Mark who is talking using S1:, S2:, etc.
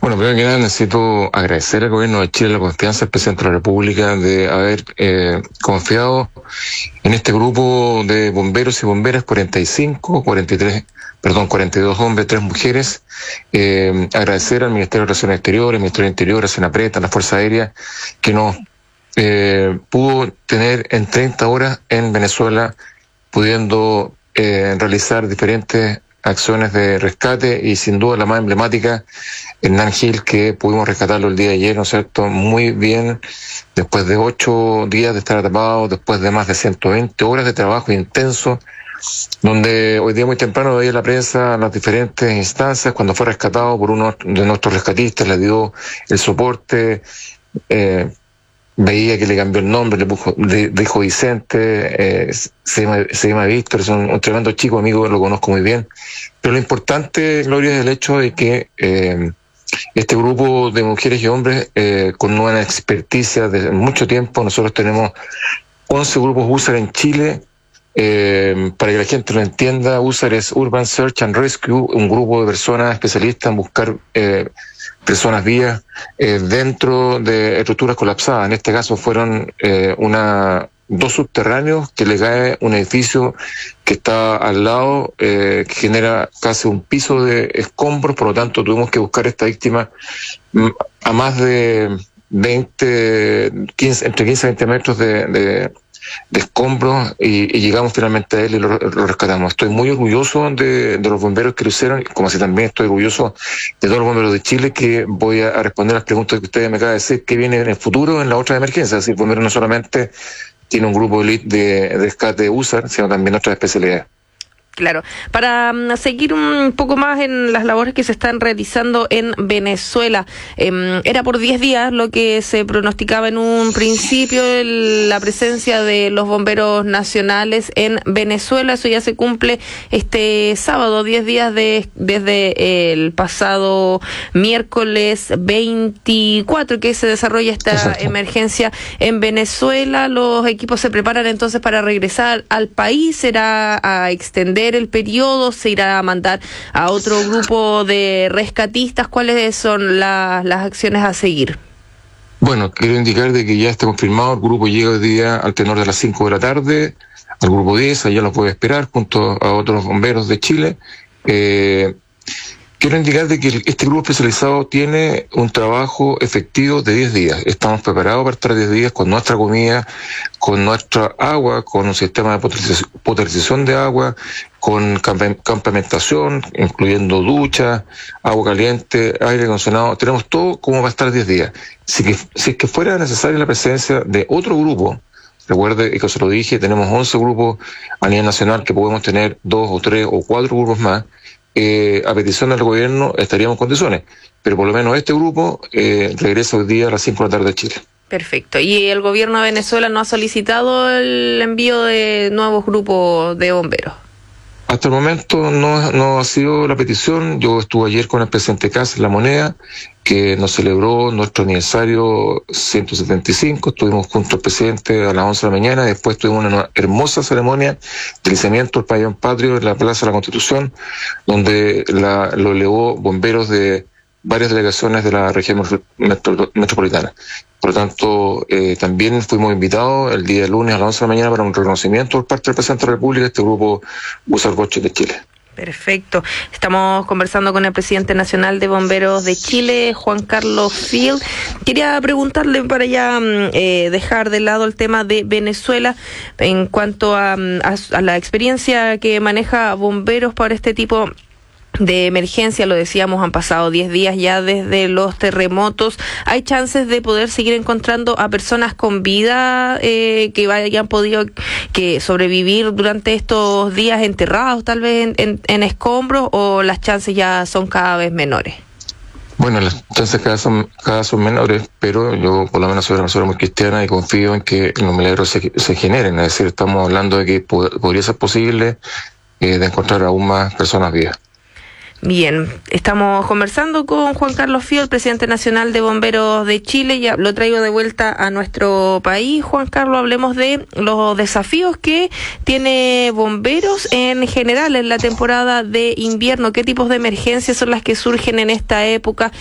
S1: Bueno, primero que nada necesito agradecer al gobierno de Chile la confianza del presidente de la República de haber confiado en este grupo de bomberos y bomberas, 42 hombres, 3 mujeres. Agradecer al Ministerio de Relaciones Exteriores, al Ministerio del Interior, a Senapreta, a la Fuerza Aérea, que nos pudo tener en 30 horas en Venezuela, pudiendo realizar diferentes acciones de rescate y sin duda la más emblemática, Hernán Gil, que pudimos rescatarlo el día de ayer, ¿no es cierto?, muy bien, después de 8 días de estar atrapado, después de más de 120 horas de trabajo intenso, donde hoy día muy temprano veía la prensa, las diferentes instancias, cuando fue rescatado por uno de nuestros rescatistas, le dio el soporte, veía que le cambió el nombre, le dijo Vicente, se llama Víctor, es un tremendo chico, amigo, lo conozco muy bien. Pero lo importante, Gloria, es el hecho de que este grupo de mujeres y hombres con una experticia de mucho tiempo, nosotros tenemos 11 grupos USAR en Chile. Para que la gente lo entienda, USAR es Urban Search and Rescue, un grupo de personas especialistas en buscar personas vivas dentro de estructuras colapsadas. En este caso fueron dos subterráneos que le cae un edificio que está al lado, que genera casi un piso de escombros. Por lo tanto tuvimos que buscar a esta víctima a más de entre 15 y 20 metros de escombros y llegamos finalmente a él y lo rescatamos. Estoy muy orgulloso de los bomberos que lo hicieron, como así también estoy orgulloso de todos los bomberos de Chile, que voy a responder las preguntas que ustedes me acaban de decir, que viene en el futuro en la otra emergencia. Es decir, bomberos no solamente tiene un grupo elite de rescate USAR, sino también otras especialidades.
S2: Claro. Para seguir un poco más en las labores que se están realizando en Venezuela, era por 10 días lo que se pronosticaba en un principio la presencia de los bomberos nacionales en Venezuela. Eso ya se cumple este sábado, 10 días desde el pasado miércoles 24 que se desarrolla esta
S1: Exacto.
S2: emergencia en Venezuela. Los equipos se preparan entonces para regresar al país. Será a extender el periodo, se irá a mandar a otro grupo de rescatistas. ¿Cuáles son las acciones a seguir?
S1: Bueno, quiero indicar de que ya está confirmado, el grupo llega hoy día al tenor de las 5 de la tarde, al grupo 10, allá lo puede esperar junto a otros bomberos de Chile. Quiero indicar de que este grupo especializado tiene un trabajo efectivo de 10 días. Estamos preparados para estar 10 días con nuestra comida, con nuestra agua, con un sistema de potabilización de agua, con campamentación, incluyendo ducha, agua caliente, aire acondicionado. Tenemos todo como va a estar 10 días. Si es que fuera necesaria la presencia de otro grupo, recuerde que se lo dije, tenemos 11 grupos a nivel nacional, que podemos tener 2 o 3 o 4 grupos más. A petición del gobierno estaríamos en condiciones, pero por lo menos este grupo regresa hoy día a las 5 de la tarde de Chile.
S2: Perfecto. ¿Y el gobierno de Venezuela no ha solicitado el envío de nuevos grupos de bomberos?
S1: Hasta el momento no ha sido la petición. Yo estuve ayer con el presidente Kast en La Moneda, que nos celebró nuestro aniversario 175. Estuvimos junto al presidente a las 11 de la mañana. Después tuvimos una hermosa ceremonia de izamiento del pabellón patrio en la Plaza de la Constitución, donde lo elevó bomberos de varias delegaciones de la región metropolitana. Por lo tanto, también fuimos invitados el día lunes a las 11 de la mañana para un reconocimiento por parte del presidente de la República de este grupo USAR de Chile.
S2: Perfecto. Estamos conversando con el presidente nacional de Bomberos de Chile, Juan Carlos Field. Quería preguntarle, para ya dejar de lado el tema de Venezuela, en cuanto a la experiencia que maneja Bomberos para este tipo de emergencia. Lo decíamos, han pasado 10 días ya desde los terremotos. ¿Hay chances de poder seguir encontrando a personas con vida que hayan podido sobrevivir durante estos días enterrados tal vez en escombros, o las chances ya son cada vez menores?
S1: Bueno, las chances cada vez son menores, pero yo por lo menos soy una persona muy cristiana y confío en que los milagros se generen. Es decir, estamos hablando de que podría ser posible de encontrar aún más personas vivas.
S2: Bien, estamos conversando con Juan Carlos Field, presidente nacional de Bomberos de Chile. Ya lo traigo de vuelta a nuestro país. Juan Carlos, hablemos de los desafíos que tiene Bomberos en general en la temporada de invierno. ¿Qué tipos de emergencias son las que surgen en esta época?